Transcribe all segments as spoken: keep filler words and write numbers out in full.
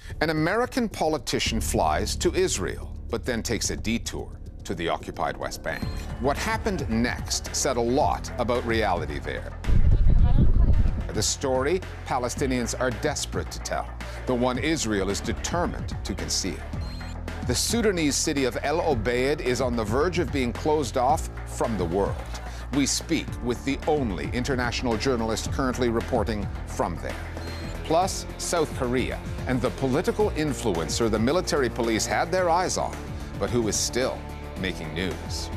An American politician flies to Israel, but then takes a detour to the occupied West Bank. What happened next said a lot about reality there. The story Palestinians are desperate to tell, the one Israel is determined to conceal. The Sudanese city of El Obeid is on the verge of being closed off from the world. We speak with the only international journalist currently reporting from there. Plus, South Korea and the political influencer the military police had their eyes on, but who is still making news.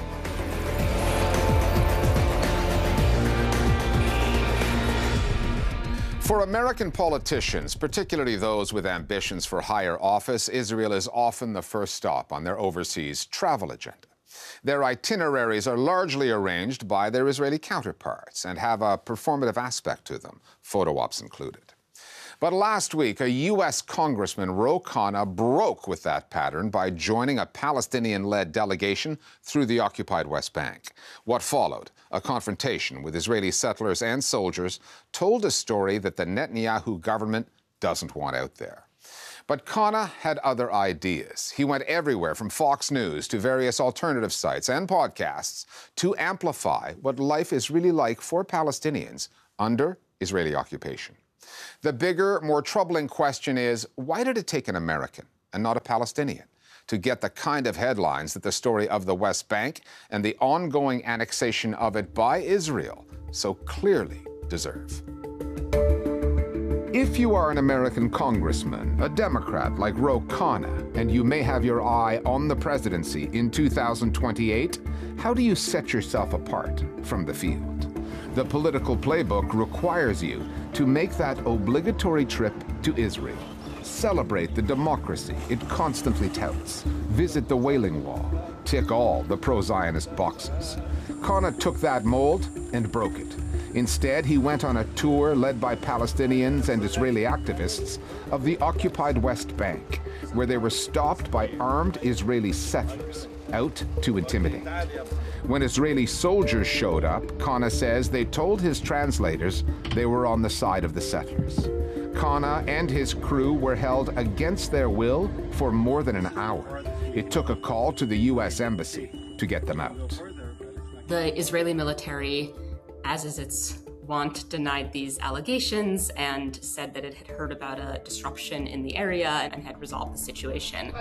For American politicians, particularly those with ambitions for higher office, Israel is often the first stop on their overseas travel agenda. Their itineraries are largely arranged by their Israeli counterparts and have a performative aspect to them, photo ops included. But last week, a U S Congressman, Ro Khanna, broke with that pattern by joining a Palestinian-led delegation through the occupied West Bank. What followed, a confrontation with Israeli settlers and soldiers, told a story that the Netanyahu government doesn't want out there. But Khanna had other ideas. He went everywhere from Fox News to various alternative sites and podcasts to amplify what life is really like for Palestinians under Israeli occupation. The bigger, more troubling question is, why did it take an American and not a Palestinian to get the kind of headlines that the story of the West Bank and the ongoing annexation of it by Israel so clearly deserve? If you are an American congressman, a Democrat like Ro Khanna, and you may have your eye on the presidency in two thousand twenty-eight, how do you set yourself apart from the field? The political playbook requires you to make that obligatory trip to Israel. Celebrate the democracy it constantly touts. Visit the Wailing Wall. Tick all the pro-Zionist boxes. Khanna took that mold and broke it. Instead, he went on a tour led by Palestinians and Israeli activists of the occupied West Bank, where they were stopped by armed Israeli settlers out to intimidate. When Israeli soldiers showed up, Khanna says they told his translators they were on the side of the settlers. Khanna and his crew were held against their will for more than an hour. It took a call to the U S Embassy to get them out. The Israeli military, as is its wont, denied these allegations and said that it had heard about a disruption in the area and had resolved the situation.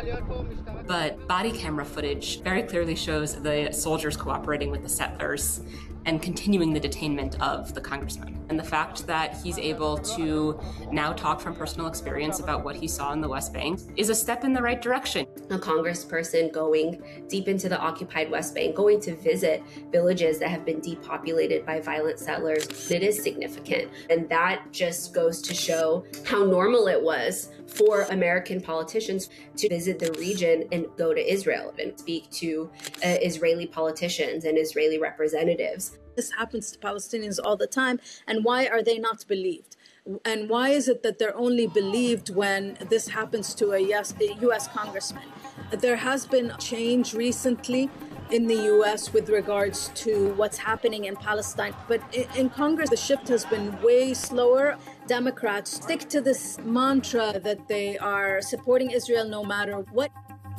But body camera footage very clearly shows the soldiers cooperating with the settlers and continuing the detainment of the congressman. And the fact that he's able to now talk from personal experience about what he saw in the West Bank is a step in the right direction. A congressperson going deep into the occupied West Bank, going to visit villages that have been depopulated by violent settlers, it is significant. And that just goes to show how normal it was for American politicians to visit the region and go to Israel and speak to uh, Israeli politicians and Israeli representatives. This happens to Palestinians all the time, and why are they not believed? And why is it that they're only believed when this happens to a U S congressman? There has been change recently in the U S with regards to what's happening in Palestine. But in Congress, the shift has been way slower. Democrats stick to this mantra that they are supporting Israel no matter what.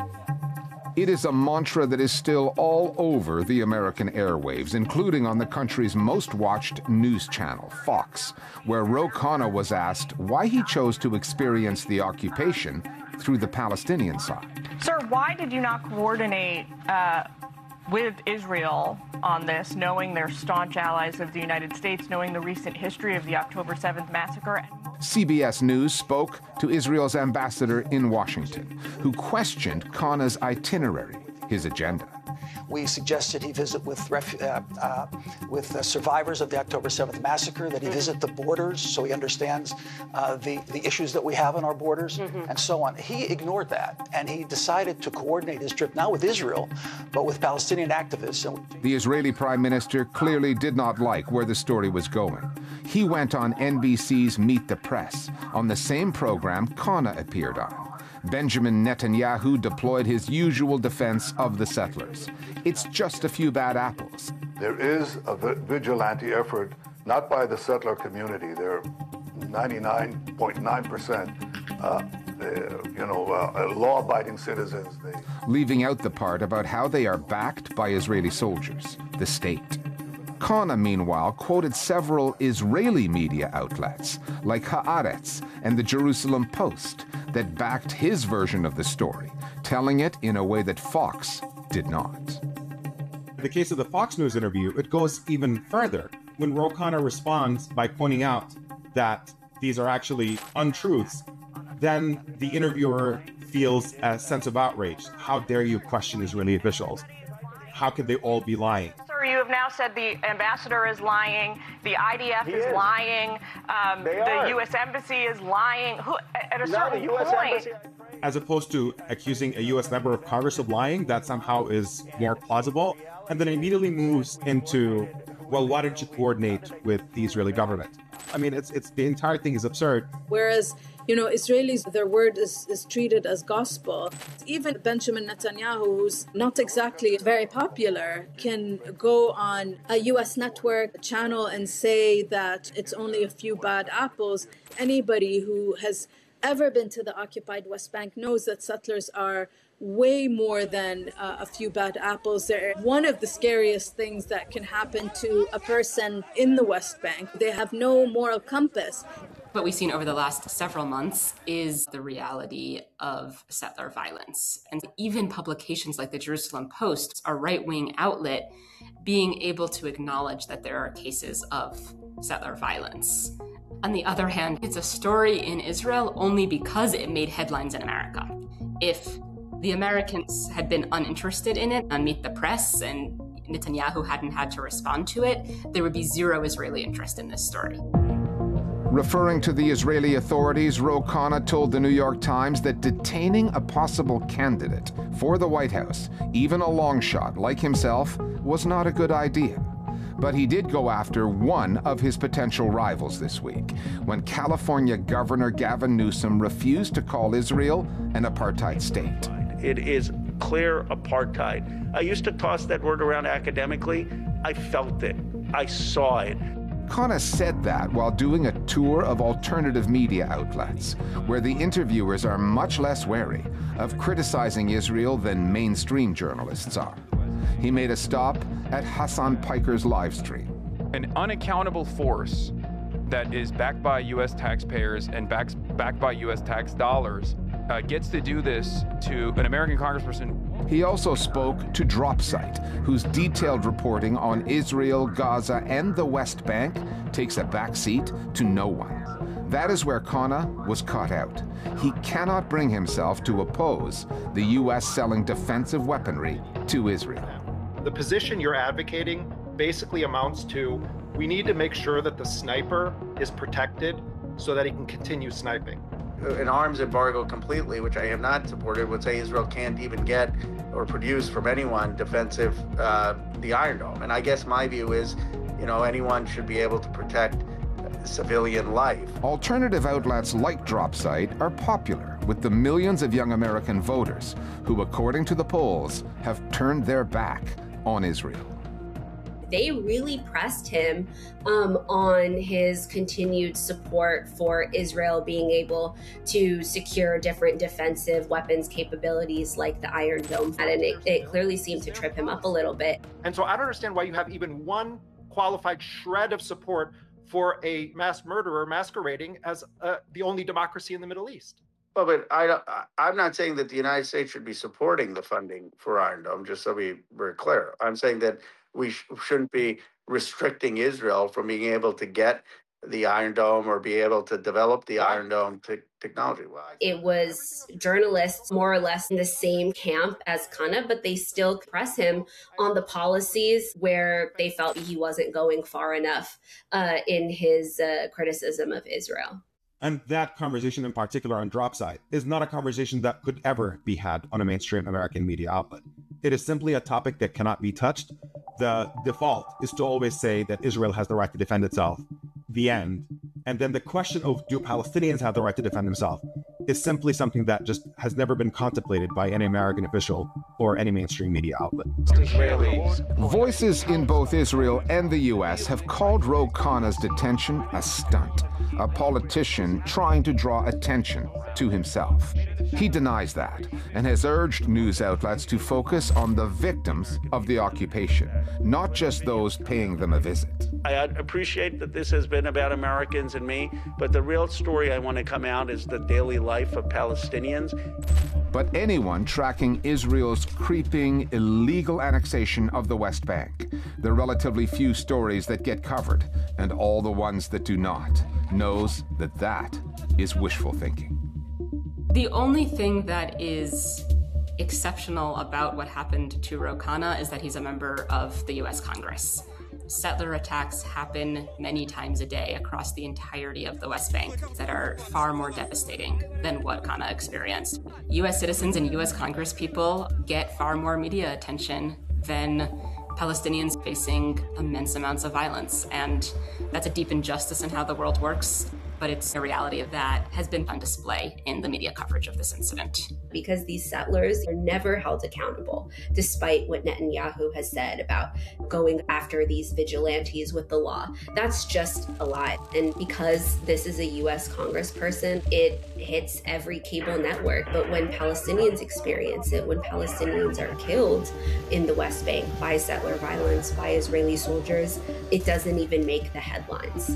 It is a mantra that is still all over the American airwaves, including on the country's most watched news channel, Fox, where Ro Khanna was asked why he chose to experience the occupation through the Palestinian side. Sir, why did you not coordinate uh, with Israel on this, knowing they're staunch allies of the United States, knowing the recent history of the October seventh massacre? C B S News spoke to Israel's ambassador in Washington, who questioned Khanna's itinerary, his agenda. We suggested he visit with ref, uh, uh, with uh, survivors of the October seventh massacre, that he visit the borders so he understands uh, the, the issues that we have on our borders, mm-hmm. and so on. He ignored that, and he decided to coordinate his trip, not with Israel, but with Palestinian activists. The Israeli prime minister clearly did not like where the story was going. He went on N B C's Meet the Press, on the same program Khanna appeared on. Benjamin Netanyahu deployed his usual defense of the settlers. It's just a few bad apples. There is a vigilante effort, not by the settler community. They're ninety-nine point nine percent uh, uh, you know, uh, law-abiding citizens. They... Leaving out the part about how they are backed by Israeli soldiers, the state. Kana, meanwhile, quoted several Israeli media outlets, like Haaretz and the Jerusalem Post, that backed his version of the story, telling it in a way that Fox did not. In the case of the Fox News interview, it goes even further when Ro Khanna responds by pointing out that these are actually untruths. Then the interviewer feels a sense of outrage. How dare you question Israeli officials? How could they all be lying? Sir, you have now said the ambassador is lying, the I D F is, is lying, um, the are. U S Embassy is lying. Who, at a no, certain point... Embassy... As opposed to accusing a U S member of Congress of lying, that somehow is more plausible. And then it immediately moves into, well, why don't you coordinate with the Israeli government? I mean, it's it's the entire thing is absurd. Whereas, you know, Israelis, their word is, is treated as gospel. Even Benjamin Netanyahu, who's not exactly very popular, can go on a U S network channel and say that it's only a few bad apples. Anybody who has ever been to the occupied West Bank knows that settlers are way more than uh, a few bad apples. They're one of the scariest things that can happen to a person in the West Bank. They have no moral compass. What we've seen over the last several months is the reality of settler violence. And even publications like the Jerusalem Post, a right-wing outlet, being able to acknowledge that there are cases of settler violence. On the other hand, it's a story in Israel only because it made headlines in America. If the Americans had been uninterested in it on Meet the Press and Netanyahu hadn't had to respond to it, there would be zero Israeli interest in this story. Referring to the Israeli authorities, Ro Khanna told the New York Times that detaining a possible candidate for the White House, even a long shot like himself, was not a good idea. But he did go after one of his potential rivals this week, when California Governor Gavin Newsom refused to call Israel an apartheid state. It is clear apartheid. I used to toss that word around academically. I felt it. I saw it. Khanna said that while doing a tour of alternative media outlets, where the interviewers are much less wary of criticizing Israel than mainstream journalists are. He made a stop at Hassan Piker's live stream. An unaccountable force that is backed by U S taxpayers and backs, backed by U S tax dollars uh, gets to do this to an American congressperson. He also spoke to DropSite, whose detailed reporting on Israel, Gaza, and the West Bank takes a backseat to no one. That is where Khanna was caught out. He cannot bring himself to oppose the U S selling defensive weaponry to Israel. The position you're advocating basically amounts to, we need to make sure that the sniper is protected so that he can continue sniping. An arms embargo completely, which I have not supported, would say Israel can't even get or produce from anyone defensive, uh, the Iron Dome. And I guess my view is, you know, anyone should be able to protect civilian life. Alternative outlets like DropSite are popular with the millions of young American voters who, according to the polls, have turned their back on Israel. They really pressed him um, on his continued support for Israel being able to secure different defensive weapons capabilities like the Iron Dome. And it, it clearly seemed to trip him up a little bit. And so I don't understand why you have even one qualified shred of support for a mass murderer masquerading as uh, the only democracy in the Middle East. Well, but I, I'm not saying that the United States should be supporting the funding for Iron Dome, just so we we're clear. I'm saying that we sh- shouldn't be restricting Israel from being able to get the Iron Dome or be able to develop the Iron Dome te- technology-wise. It was journalists more or less in the same camp as Khanna, but they still press him on the policies where they felt he wasn't going far enough uh, in his uh, criticism of Israel. And that conversation in particular on DropSite is not a conversation that could ever be had on a mainstream American media outlet. It is simply a topic that cannot be touched. The default is to always say that Israel has the right to defend itself. The end. And then the question of do Palestinians have the right to defend themselves is simply something that just has never been contemplated by any American official or any mainstream media outlet. Voices in both Israel and the U S have called Ro Khanna's detention a stunt, a politician trying to draw attention to himself. He denies that and has urged news outlets to focus on the victims of the occupation, not just those paying them a visit. I appreciate that this has been about Americans and me, but the real story I want to come out is the daily life of Palestinians. But anyone tracking Israel's creeping, illegal annexation of the West Bank, the relatively few stories that get covered, and all the ones that do not, knows that that is wishful thinking. The only thing that is exceptional about what happened to Ro Khanna is that he's a member of the U S Congress. Settler attacks happen many times a day across the entirety of the West Bank that are far more devastating than what Khanna experienced. U S citizens and U S Congress people get far more media attention than Palestinians facing immense amounts of violence. And that's a deep injustice in how the world works. But it's a reality of that has been on display in the media coverage of this incident. Because these settlers are never held accountable, despite what Netanyahu has said about going after these vigilantes with the law. That's just a lie. And because this is a U S congressperson, it hits every cable network. But when Palestinians experience it, when Palestinians are killed in the West Bank by settler violence, by Israeli soldiers, it doesn't even make the headlines.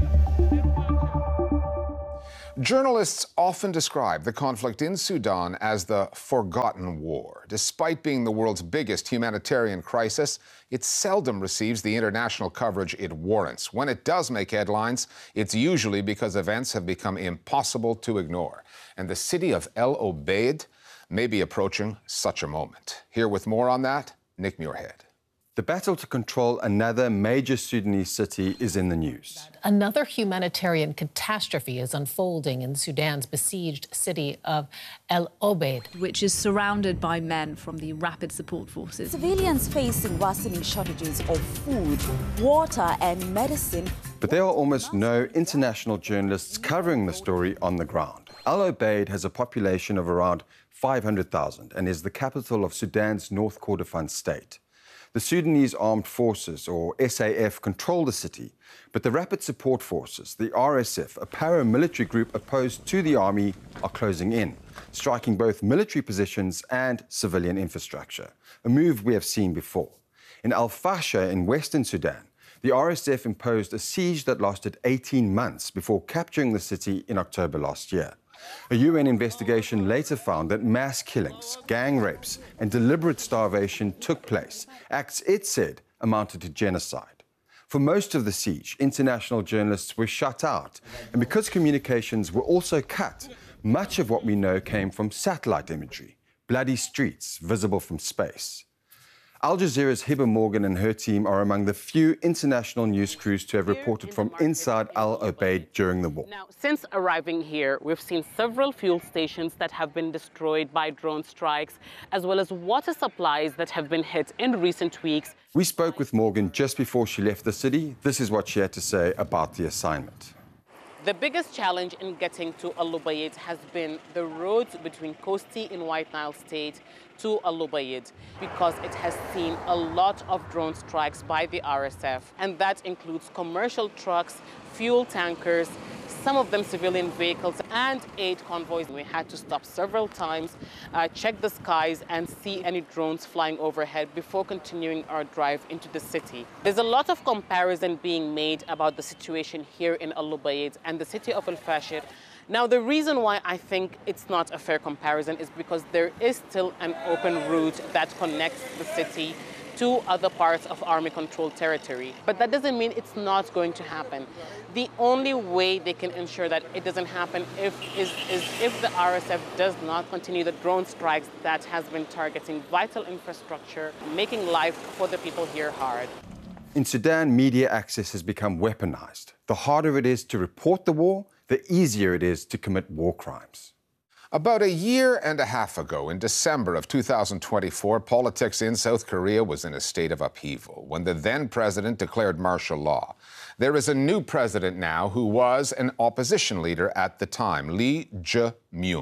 Journalists often describe the conflict in Sudan as the forgotten war. Despite being the world's biggest humanitarian crisis, it seldom receives the international coverage it warrants. When it does make headlines, it's usually because events have become impossible to ignore. And the city of El Obeid may be approaching such a moment. Here with more on that, Nick Muirhead. The battle to control another major Sudanese city is in the news. Another humanitarian catastrophe is unfolding in Sudan's besieged city of El Obeid, which is surrounded by men from the Rapid Support Forces. Civilians facing worsening shortages of food, water and medicine. But there are almost no international journalists covering the story on the ground. El Obeid has a population of around five hundred thousand and is the capital of Sudan's North Kordofan state. The Sudanese Armed Forces, or S A F, control the city, but the Rapid Support Forces, the R S F, a paramilitary group opposed to the army, are closing in, striking both military positions and civilian infrastructure, a move we have seen before. In Al Fasher in western Sudan, the R S F imposed a siege that lasted eighteen months before capturing the city in October last year. A U N investigation later found that mass killings, gang rapes, and deliberate starvation took place, acts it said amounted to genocide. For most of the siege, international journalists were shut out, and because communications were also cut, much of what we know came from satellite imagery, bloody streets visible from space. Al Jazeera's Hiba Morgan and her team are among the few international news crews to have reported from inside Al Obeid during the war. Now, since arriving here, we've seen several fuel stations that have been destroyed by drone strikes, as well as water supplies that have been hit in recent weeks. We spoke with Morgan just before she left the city. This is what she had to say about the assignment. The biggest challenge in getting to Al Obeid has been the roads between Kosti in White Nile State to Al Obeid, because it has seen a lot of drone strikes by the R S F, and that includes commercial trucks, fuel tankers, some of them civilian vehicles, and aid convoys. We had to stop several times, uh, check the skies, and see any drones flying overhead before continuing our drive into the city. There's a lot of comparison being made about the situation here in Al Obeid and the city of Al Fasher. Now, the reason why I think it's not a fair comparison is because there is still an open route that connects the city to other parts of army-controlled territory. But that doesn't mean it's not going to happen. The only way they can ensure that it doesn't happen if, is, is if the R S F does not continue the drone strikes that has been targeting vital infrastructure, making life for the people here hard. In Sudan, media access has become weaponized. The harder it is to report the war, the easier it is to commit war crimes. About a year and a half ago, in December of two thousand twenty-four, politics in South Korea was in a state of upheaval when the then president declared martial law. There is a new president now who was an opposition leader at the time, Lee Jae-myung.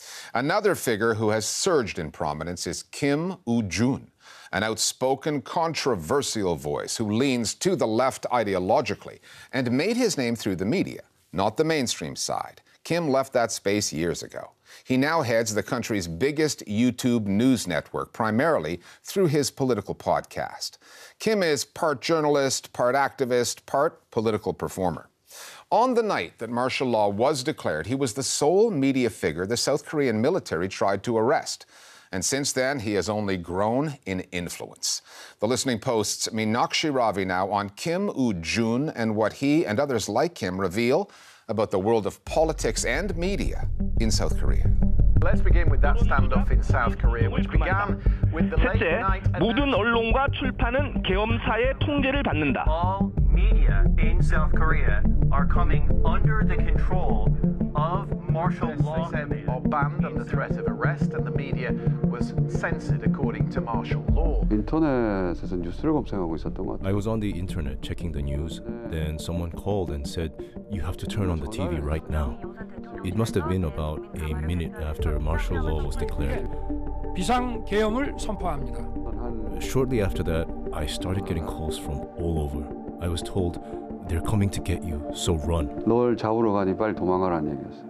Another figure who has surged in prominence is Kim Woo-jun, an outspoken, controversial voice who leans to the left ideologically and made his name through the media, not the mainstream side. Kim left that space years ago. He now heads the country's biggest YouTube news network, primarily through his political podcast. Kim is part journalist, part activist, part political performer. On the night that martial law was declared, he was the sole media figure the South Korean military tried to arrest. And since then, he has only grown in influence. The Listening Post's Meenakshi Ravi now on Kim Woo-jun and what he and others like him reveal about the world of politics and media in South Korea. Let's begin with that standoff in South Korea, which began with the late 셋째, night. 모든 언론과 출판은 계엄사의 통제를 받는다. All media in South Korea are coming under the control of martial law. They said are banned under threat of arrest, and the media was censored according to martial law. 인터넷에서 뉴스를 검색하고 있었던 것 같아요. I was on the internet checking the news. Then someone called and said, "You have to turn on the T V right now." It must have been about a minute after martial law was declared. 비상 계엄을 선포합니다. Shortly after that, I started getting calls from all over. I was told, "They're coming to get you, so run." 널 잡으러 가니 빨리 도망가라는 얘기였어요.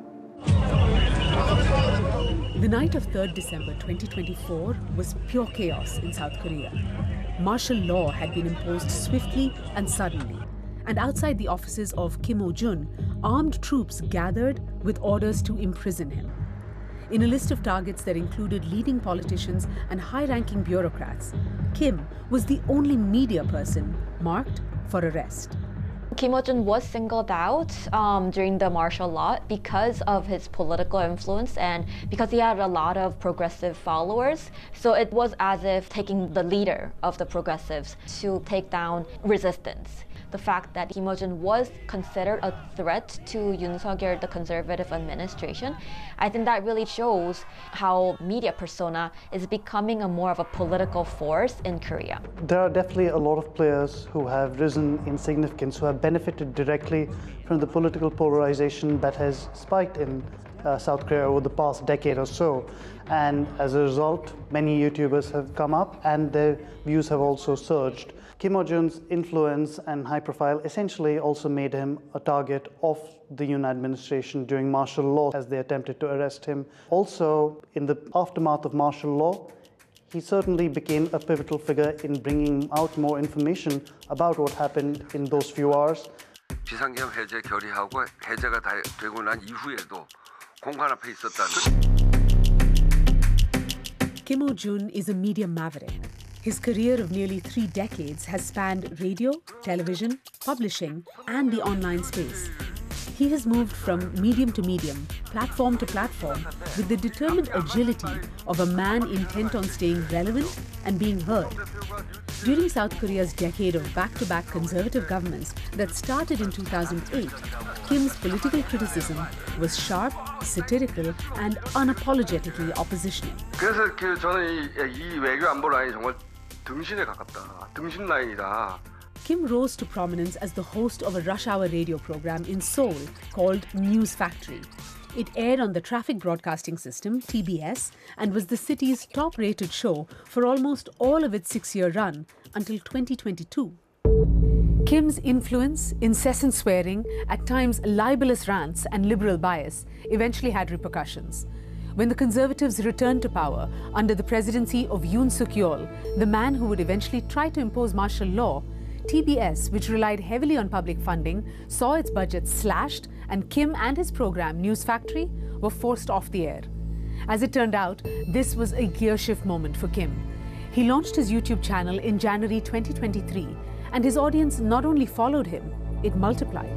The night of third December twenty twenty-four was pure chaos in South Korea. Martial law had been imposed swiftly and suddenly. And outside the offices of Kim Woo-jun, armed troops gathered with orders to imprison him. In a list of targets that included leading politicians and high-ranking bureaucrats, Kim was the only media person marked for arrest. Kim Woo-jun was singled out um, during the martial law because of his political influence and because he had a lot of progressive followers. So it was as if taking the leader of the progressives to take down resistance. The fact that Kim Woo-jun was considered a threat to Yoon Suk-yeol, the conservative administration, I think that really shows how media persona is becoming a more of a political force in Korea. There are definitely a lot of players who have risen in significance, who have benefited directly from the political polarization that has spiked in uh, South Korea over the past decade or so. And as a result, many YouTubers have come up and their views have also surged. Kim Woo-jun's influence and high profile essentially also made him a target of the Yoon administration during martial law as they attempted to arrest him. Also, in the aftermath of martial law, he certainly became a pivotal figure in bringing out more information about what happened in those few hours. 비상계엄 해제 결의하고 해제가 다 되고 난 이후에도 공간 앞에 있었다는. Kim Woo-jun is a media maverick. His career of nearly three decades has spanned radio, television, publishing, and the online space. He has moved from medium to medium, platform to platform, with the determined agility of a man intent on staying relevant and being heard. During South Korea's decade of back-to-back conservative governments that started in two thousand eight, Kim's political criticism was sharp, satirical, and unapologetically oppositional. 그래서 그 저는 이, 이 외교 안보 라인이 정말 등신에 가깝다. 등신 라인이다. Kim rose to prominence as the host of a rush hour radio program in Seoul called News Factory. It aired on the Traffic Broadcasting System, T B S, and was the city's top-rated show for almost all of its six-year run until twenty twenty-two. Kim's influence, incessant swearing, at times libelous rants, and liberal bias eventually had repercussions. When the Conservatives returned to power under the presidency of Yoon Suk-yeol, the man who would eventually try to impose martial law, T B S, which relied heavily on public funding, saw its budget slashed, and Kim and his program, News Factory, were forced off the air. As it turned out, this was a gear shift moment for Kim. He launched his YouTube channel in January twenty twenty-three, and his audience not only followed him, it multiplied.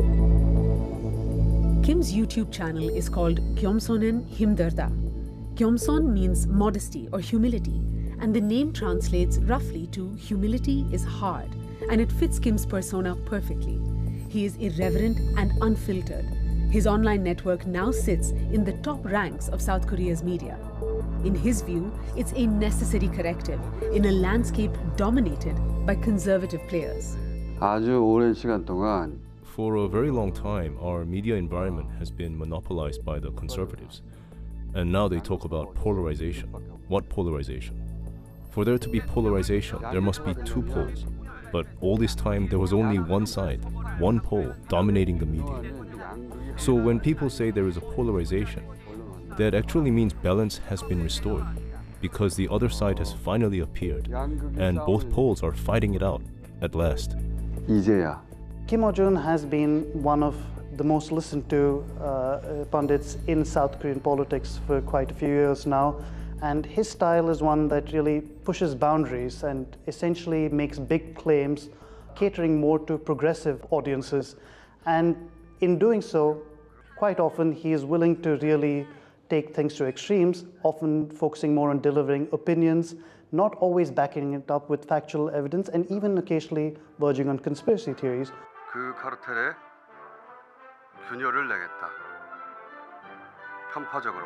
Kim's YouTube channel is called Gyomsonen Himderda. Gyomson means modesty or humility, and the name translates roughly to humility is hard, and it fits Kim's persona perfectly. He is irreverent and unfiltered. His online network now sits in the top ranks of South Korea's media. In his view, it's a necessary corrective in a landscape dominated by conservative players. 아주 오랜 시간 동안 For a very long time, our media environment has been monopolized by the conservatives. And now they talk about polarization. What polarization? For there to be polarization, there must be two poles. But all this time, there was only one side, one pole, dominating the media. So when people say there is a polarization, that actually means balance has been restored, because the other side has finally appeared, and both poles are fighting it out, at last. 이제야. Kim Yo-jong has been one of the most listened to uh, pundits in South Korean politics for quite a few years now. And his style is one that really pushes boundaries and essentially makes big claims, catering more to progressive audiences. And in doing so, quite often he is willing to really take things to extremes, often focusing more on delivering opinions, not always backing it up with factual evidence, and even occasionally verging on conspiracy theories. 그 카르텔에 균열을 내겠다. 편파적으로.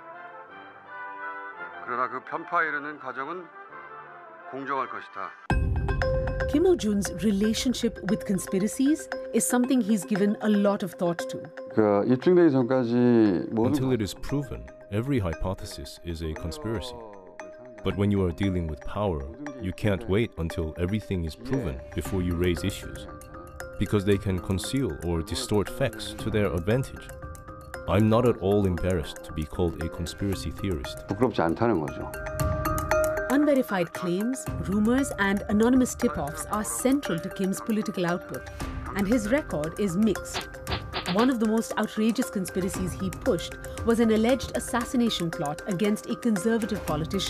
그러나 그 편파에 이르는 과정은 공정할 것이다. Kim Yo-jong's relationship with conspiracies is something he's given a lot of thought to. 그 입증되기 전까지 모든 Until it is proven, every hypothesis is a conspiracy. But when you are dealing with power, you can't wait until everything is proven before you raise issues, because they can conceal or distort facts to their advantage. I'm not at all embarrassed to be called a conspiracy theorist. 부끄럽지 않다는 거죠. Unverified claims, rumors, and anonymous tip-offs are central to Kim's political output, and his record is mixed. One of the most outrageous conspiracies he pushed was an alleged assassination plot against a conservative politician.